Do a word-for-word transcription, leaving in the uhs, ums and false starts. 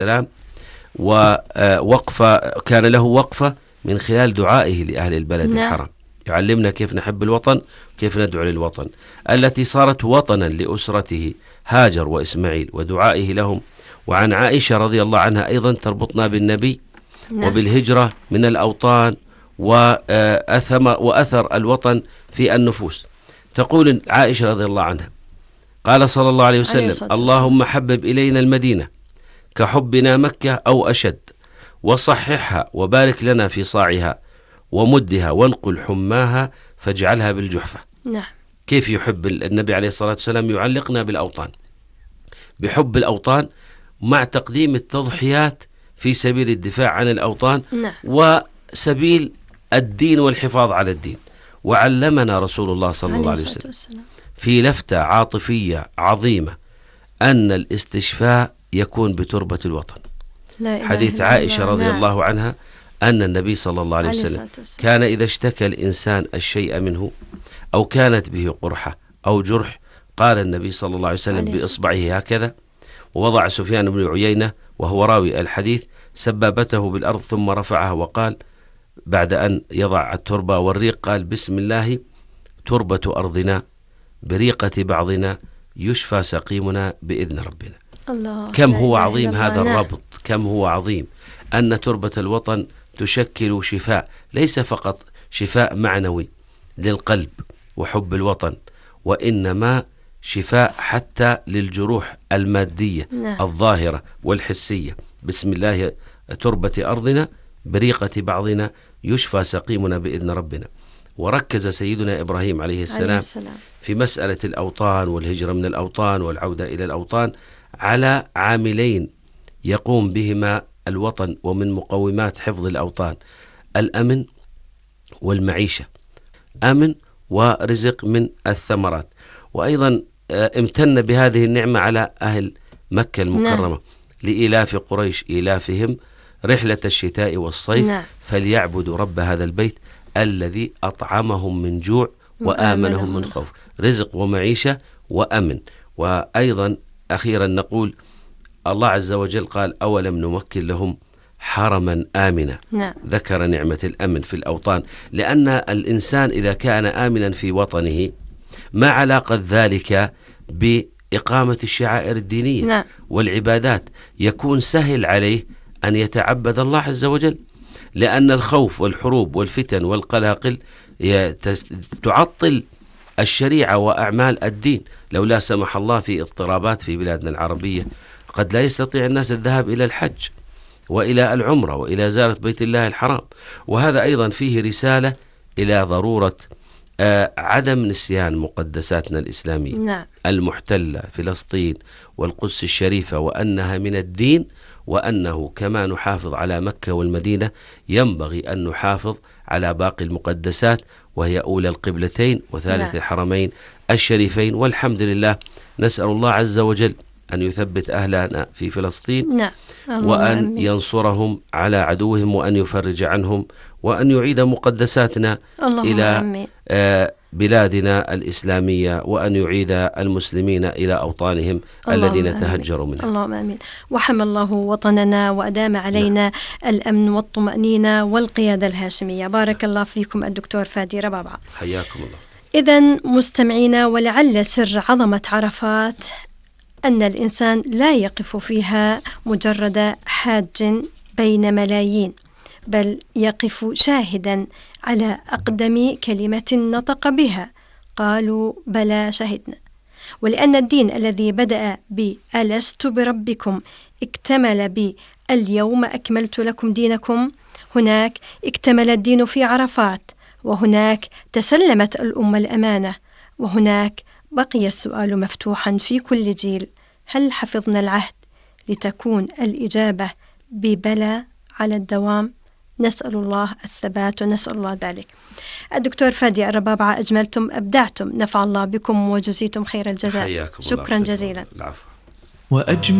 السلام، ووقفة كان له وقفة من خلال دعائه لأهل البلد نعم. الحرام، يعلمنا كيف نحب الوطن وكيف ندعو للوطن، التي صارت وطنا لأسرته هاجر وإسماعيل ودعائه لهم. وعن عائشة رضي الله عنها أيضا تربطنا بالنبي نعم. وبالهجرة من الأوطان وأثر الوطن في النفوس. تقول عائشة رضي الله عنها: قال صلى الله عليه وسلم: اللهم حبب إلينا المدينة كحبنا مكة أو أشد، وصححها وبارك لنا في صاعها ومدها، وانقل حماها فاجعلها بالجحفة. نعم. كيف يحب النبي عليه الصلاة والسلام يعلقنا بالأوطان، بحب الأوطان مع تقديم التضحيات في سبيل الدفاع عن الأوطان. نعم. وسبيل الدين والحفاظ على الدين. وعلمنا رسول الله صلى الله عليه وسلم في لفتة عاطفية عظيمة أن الاستشفاء يكون بتربة الوطن. حديث عائشة رضي نعم. الله عنها أن النبي صلى الله عليه وسلم كان إذا اشتكى الإنسان الشيء منه أو كانت به قرحة أو جرح، قال النبي صلى الله عليه وسلم بإصبعه هكذا، ووضع سفيان بن عيينة وهو راوي الحديث سبابته بالأرض ثم رفعها وقال بعد أن يضع التربة والريق، قال: بسم الله تربة أرضنا بريقة بعضنا يشفى سقيمنا بإذن ربنا. الله. كم هو عظيم هذا نعم. الربط، كم هو عظيم أن تربة الوطن تشكل شفاء، ليس فقط شفاء معنوي للقلب وحب الوطن، وإنما شفاء حتى للجروح المادية. نعم. الظاهرة والحسية. بسم الله تربة أرضنا بريقة بعضنا يشفى سقيمنا بإذن ربنا. وركز سيدنا إبراهيم عليه السلام, عليه السلام في مسألة الأوطان والهجرة من الأوطان والعودة إلى الأوطان على عاملين يقوم بهما الوطن ومن مقومات حفظ الأوطان: الأمن والمعيشة، أمن ورزق من الثمرات. وأيضا امتن بهذه النعمة على أهل مكة المكرمة. نعم. لإيلاف قريش إيلافهم رحلة الشتاء والصيف. نعم. فليعبدوا رب هذا البيت الذي أطعمهم من جوع وآمنهم من خوف. رزق ومعيشة وأمن. وأيضا أخيرا نقول الله عز وجل قال: أولم نمكن لهم حرما آمنا. نعم. ذكر نعمة الأمن في الأوطان، لأن الإنسان إذا كان آمنا في وطنه ما علاقة ذلك بإقامة الشعائر الدينية. نعم. والعبادات، يكون سهل عليه أن يتعبد الله عز وجل، لأن الخوف والحروب والفتن والقلاقل تعطل الشريعة وأعمال الدين. لو لا سمح الله في اضطرابات في بلادنا العربية قد لا يستطيع الناس الذهاب إلى الحج وإلى العمرة وإلى زيارة بيت الله الحرام. وهذا أيضا فيه رسالة إلى ضرورة آه عدم نسيان مقدساتنا الإسلامية. نعم. المحتلة فلسطين والقدس الشريفة، وأنها من الدين، وأنه كما نحافظ على مكة والمدينة ينبغي أن نحافظ على باقي المقدسات، وهي أولى القبلتين وثالث نعم. الحرمين الشريفين. والحمد لله، نسأل الله عز وجل أن يثبت أهلنا في فلسطين. نعم. وأن أمين. ينصرهم على عدوهم، وأن يفرج عنهم، وأن يعيد مقدساتنا إلى آه بلادنا الإسلامية، وأن يعيد المسلمين إلى أوطانهم الذين آمين. تهجروا منها. اللهم آمين. وحمى الله وطننا وأدام علينا نعم. الأمن والطمأنينة والقيادة الهاشمية. بارك الله فيكم الدكتور فادي ربابعة. حياكم الله. إذن مستمعينا، ولعل سر عظمة عرفات أن الإنسان لا يقف فيها مجرد حاج بين ملايين، بل يقف شاهدا على أقدم كلمة نطق بها: قالوا بلى شهدنا. ولأن الدين الذي بدأ بألست بربكم اكتمل باليوم أكملت لكم دينكم، هناك اكتمل الدين في عرفات، وهناك تسلمت الأمة الأمانة، وهناك بقي السؤال مفتوحا في كل جيل: هل حفظنا العهد؟ لتكون الإجابة ببلى على الدوام. نسأل الله الثبات ونسأل الله ذلك. الدكتور فادي الربابعة، أجملتم، أبدعتم، نفع الله بكم وجزيتم خير الجزاء. شكرا جزيلا. العفو. وأجمل